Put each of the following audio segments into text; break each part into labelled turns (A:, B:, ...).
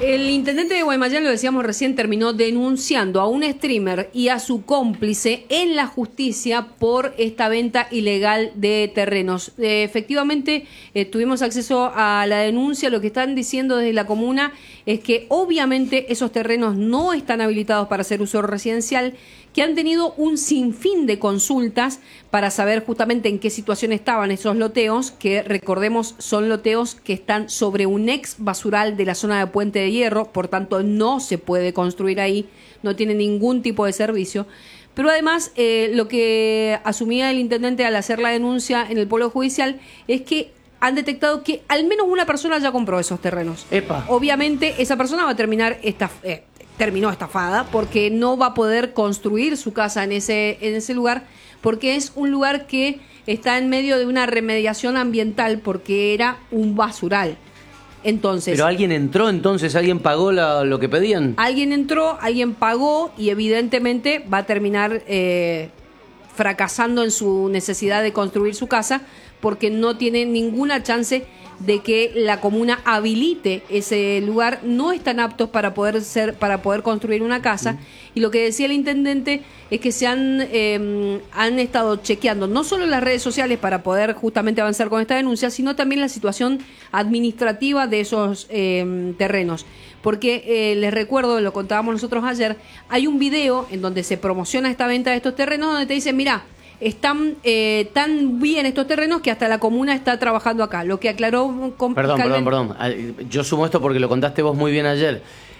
A: El intendente de Guaymallén, lo decíamos recién, terminó denunciando a un streamer y a su cómplice en la justicia por esta venta ilegal de terrenos. Efectivamente, tuvimos acceso a la denuncia. Lo que están diciendo desde la comuna es que obviamente esos terrenos no están habilitados para hacer uso residencial, que han tenido un sinfín de consultas para saber justamente en qué situación estaban esos loteos, que recordemos son loteos que están sobre un ex basural de la zona de Puente de Hierro, por tanto no se puede construir ahí, no tiene ningún tipo de servicio. Pero además lo que asumía el intendente al hacer la denuncia en el polo judicial es que han detectado que al menos una persona ya compró esos terrenos.
B: Epa.
A: Obviamente esa persona va a terminar terminó estafada porque no va a poder construir su casa en ese lugar, porque es un lugar que está en medio de una remediación ambiental porque era un basural. Entonces,
B: ¿pero alguien entró entonces? ¿Alguien pagó lo que pedían?
A: Alguien entró, alguien pagó y evidentemente va a terminar fracasando en su necesidad de construir su casa porque no tiene ninguna chance de que la comuna habilite ese lugar. No están aptos para poder construir una casa. Y lo que decía el intendente es que se han estado chequeando no solo las redes sociales para poder justamente avanzar con esta denuncia, sino también la situación administrativa de esos terrenos. Porque les recuerdo, lo contábamos nosotros ayer, hay un video en donde se promociona esta venta de estos terrenos donde te dicen, mira, están tan bien estos terrenos que hasta la comuna está trabajando acá. Lo que aclaró...
B: Perdón. Yo sumo esto porque lo contaste vos muy bien ayer.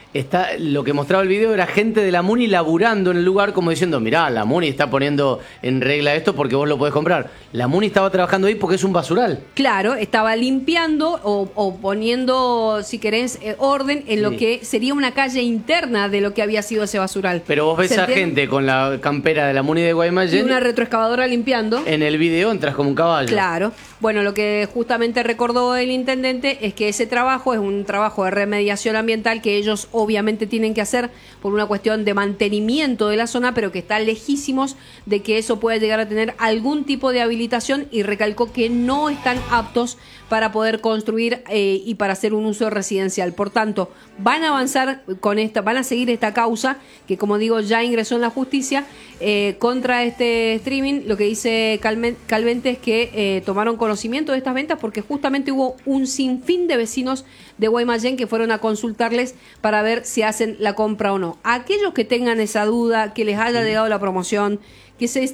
B: Lo que mostraba el video era gente de la MUNI laburando en el lugar como diciendo, mirá, la MUNI está poniendo en regla esto porque vos lo podés comprar. La MUNI estaba trabajando ahí porque es un basural.
A: Claro, estaba limpiando o poniendo, si querés, orden en lo que sería una calle interna de lo que había sido ese basural.
B: Pero vos ves a gente con la campera de la MUNI de Guaymallén
A: y una retroexcavadora limpiando.
B: En el video entras como un caballo.
A: Claro. Bueno, lo que justamente recordó el intendente es que ese trabajo es un trabajo de remediación ambiental que ellos obviamente tienen que hacer por una cuestión de mantenimiento de la zona, pero que están lejísimos de que eso pueda llegar a tener algún tipo de habilitación, y recalcó que no están aptos para poder construir y para hacer un uso residencial. Por tanto, van a avanzar con van a seguir esta causa que, como digo, ya ingresó en la justicia contra este streaming. Lo que dice Calvente es que tomaron conocimiento de estas ventas porque justamente hubo un sinfín de vecinos de Guaymallén que fueron a consultarles para ver si hacen la compra o no. A aquellos que tengan esa duda, que les haya llegado la promoción, que se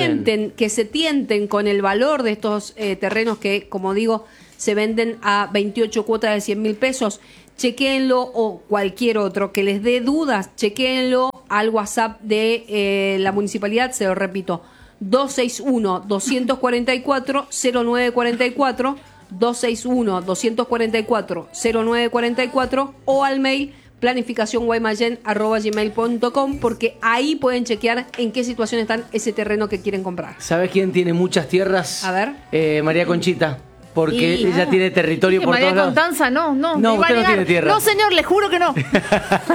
A: tienten con el valor de estos terrenos que, como digo, se venden a 28 cuotas de 100.000 pesos, chequéenlo, o cualquier otro que les dé dudas, chequéenlo al WhatsApp de la municipalidad, se lo repito, 261-244-0944, 261-244-0944, o al mail planificacionguaymallén@gmail.com, porque ahí pueden chequear en qué situación están ese terreno que quieren comprar.
B: ¿Sabes quién tiene muchas tierras?
A: A ver.
B: María Conchita. Porque ella tiene territorio por
C: María
B: todos lados.
C: Constanza, no.
B: No, usted no tiene tierra.
C: No, señor, le juro que no.